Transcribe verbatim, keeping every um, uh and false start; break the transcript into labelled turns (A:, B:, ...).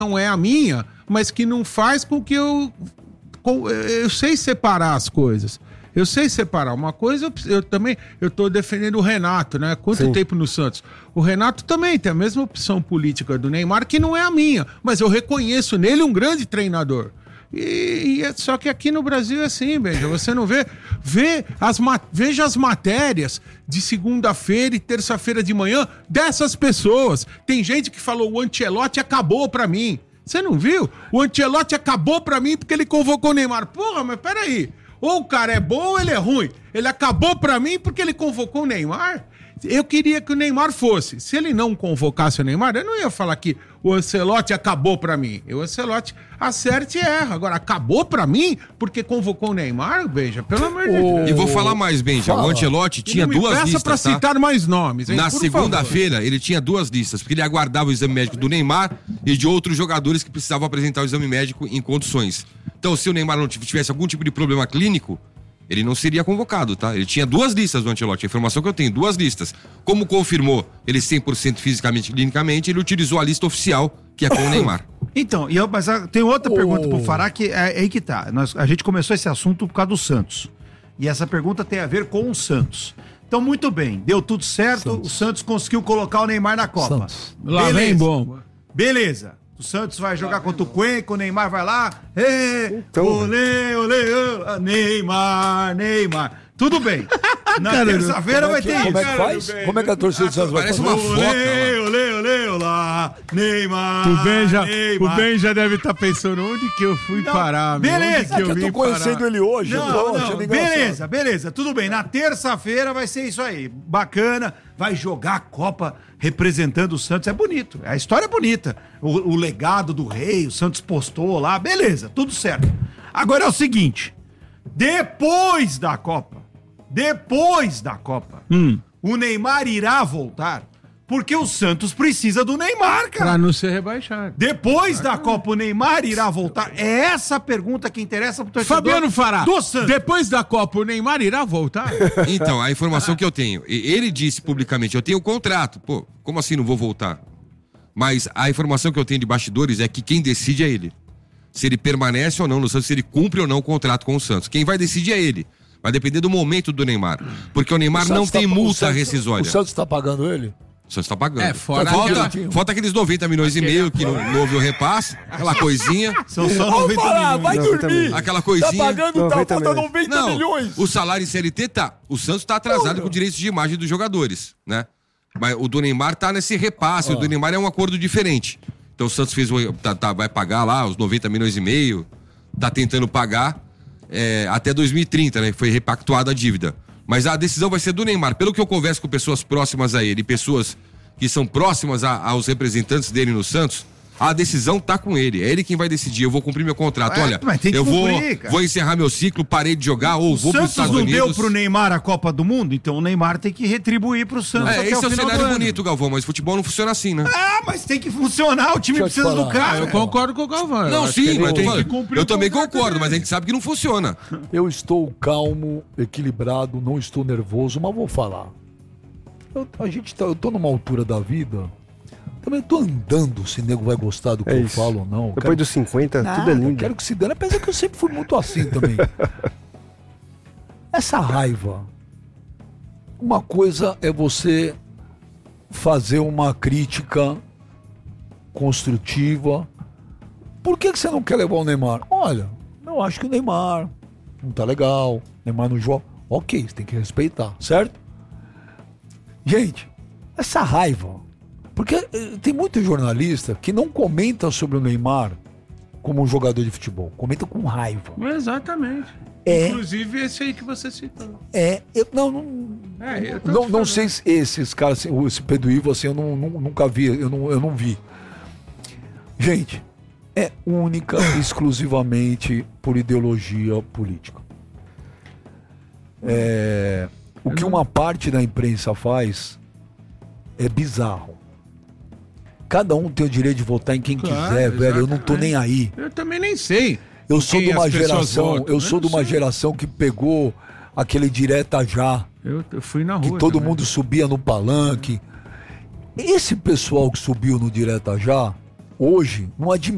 A: não é a minha, mas que não faz com que eu... Com, eu sei separar as coisas. Eu sei separar. Uma coisa, eu, eu também... Eu tô defendendo o Renato, né? Quanto Sim. tempo no Santos? O Renato também tem a mesma opção política do Neymar, que não é a minha. Mas eu reconheço nele um grande treinador. E, e é, só que aqui no Brasil é assim, Benja, você não vê, vê as, veja as matérias de segunda-feira e terça-feira de manhã dessas pessoas. Tem gente que falou, o Ancelotti acabou pra mim. Você não viu? O Ancelotti acabou pra mim porque ele convocou o Neymar. Porra, mas peraí, ou o cara é bom ou ele é ruim. Ele acabou pra mim porque ele convocou o Neymar. Eu queria que o Neymar fosse. Se ele não convocasse o Neymar, eu não ia falar que o Ancelotti acabou pra mim. O Ancelotti acerta e erra. Agora, acabou pra mim porque convocou o Neymar? Benja, pelo amor de Deus.
B: E vou falar mais, Benja. O Ancelotti tinha duas listas,
A: peça pra
B: tá?
A: citar mais nomes, hein?
B: Na segunda-feira, ele tinha duas listas, porque ele aguardava o exame médico do Neymar e de outros jogadores que precisavam apresentar o exame médico em condições. Então, se o Neymar não tivesse algum tipo de problema clínico, ele não seria convocado, tá? Ele tinha duas listas do Ancelotti, a informação que eu tenho, duas listas. Como confirmou ele cem por cento fisicamente e clinicamente, ele utilizou a lista oficial, que é com o Neymar.
C: Então, e eu, mas tem outra oh. pergunta pro Fará, que é, é aí que tá. Nós, a gente começou esse assunto por causa do Santos. E essa pergunta tem a ver com o Santos. Então, muito bem, deu tudo certo, Santos. O Santos conseguiu colocar o Neymar na Copa.
A: Santos. Lá vem bomba.
C: Beleza. O Santos vai jogar contra o Cuenca, o Neymar vai lá. Ê, então... Olê, olê, olê, Neymar, Neymar. Tudo bem. Na terça-feira vai ter isso.
D: Como é que faz? Como é que a torcida do Santos vai fazer?
B: Parece uma foto.
C: Olê, olê, olê, olá, Neymar,
A: o Ben já,
C: Neymar.
A: O Ben já deve estar tá pensando, onde que eu fui não, parar?
C: Beleza.
A: Que eu,
D: é que eu tô conhecendo parar? Ele hoje.
C: Não,
D: eu tô
C: não, beleza, beleza. Tudo bem. Na terça-feira vai ser isso aí. Bacana. Vai jogar a Copa representando o Santos. É bonito. A história é bonita. O, o legado do rei, o Santos postou lá. Beleza, tudo certo. Agora é o seguinte. Depois da Copa, depois da Copa, hum. o Neymar irá voltar porque o Santos precisa do Neymar, cara.
A: Pra não ser rebaixado.
C: Depois da Copa, o Neymar irá voltar? É essa a pergunta que interessa pro torcedor
A: Fabiano Fará,
C: do Santos.
A: Depois da Copa, o Neymar irá voltar?
B: Então, a informação que eu tenho, ele disse publicamente, eu tenho o contrato. Pô, como assim não vou voltar? Mas a informação que eu tenho de bastidores é que quem decide é ele. Se ele permanece ou não no Santos, se ele cumpre ou não o contrato com o Santos. Quem vai decidir é ele. Vai depender do momento do Neymar. Porque o Neymar o não tem tá, multa Santos,
D: O
B: rescisória.
D: Santos tá pagando ele?
B: O Santos tá pagando.
A: É, fora
B: falta,
A: aquela...
B: falta aqueles noventa milhões Aquele... e meio que não, não houve o repasse. Aquela coisinha.
C: São só noventa milhões.
D: Vai dormir.
B: Aquela coisinha.
D: Tá pagando, tá, falta noventa
B: não,
D: milhões.
B: O salário em C L T tá. O Santos tá atrasado oh, com direitos de imagem dos jogadores, né? Mas o do Neymar tá nesse repasse. Oh. O do Neymar é um acordo diferente. Então o Santos fez o, tá, tá, vai pagar lá os noventa milhões e meio. Tá tentando pagar é, até dois mil e trinta, né? Foi repactuada a dívida. Mas a decisão vai ser do Neymar. Pelo que eu converso com pessoas próximas a ele, pessoas que são próximas a, aos representantes dele no Santos, a decisão tá com ele. É ele quem vai decidir. Eu vou cumprir meu contrato. É, Olha, eu cumprir, vou, vou encerrar meu ciclo, parei de jogar ou
C: o
B: vou para os Estados Unidos. O
C: Santos não deu pro Neymar a Copa do Mundo? Então o Neymar tem que retribuir pro Santos.
B: É, esse é o cenário bonito, Galvão, mas futebol não funciona assim, né?
C: Ah, mas tem que funcionar. O time Deixa precisa do cara.
A: Eu concordo com o Galvão.
B: Não, sim, mas eu, eu, eu também concordo, mas a gente sabe que não funciona.
D: Eu estou calmo, equilibrado, não estou nervoso, mas vou falar. Eu, a gente tá, eu tô numa altura da vida. Também tô andando se o nego vai gostar do que é eu falo ou não.
E: Depois
D: quero...
E: dos cinquenta, Nada, tudo é lindo.
D: Quero que se dane, apesar que eu sempre fui muito assim também. Essa raiva. Uma coisa é você fazer uma crítica construtiva. Por que, que você não quer levar o Neymar? Olha, eu acho que o Neymar não tá legal. O Neymar não joga. Ok, você tem que respeitar, certo? Gente, essa raiva. Porque tem muito jornalista que não comenta sobre o Neymar como um jogador de futebol. Comenta com raiva.
A: Exatamente.
D: É,
A: Inclusive esse aí que você citou.
D: É, eu não, não,
A: é, eu
D: não, não sei se esses caras, assim, esse Pedro Ivo, assim, eu não, não, nunca vi, eu não, eu não vi. Gente, é única e exclusivamente por ideologia política. É, o que uma parte da imprensa faz é bizarro. Cada um tem o direito de votar em quem claro, quiser, exatamente. Velho. Eu não tô nem aí.
A: Eu também nem sei.
D: Eu sou de uma geração, eu sou de uma geração que pegou aquele direta já.
A: Eu, eu fui na rua.
D: Que todo
A: também.
D: mundo subia no palanque. Esse pessoal que subiu no direta já, hoje, não admite.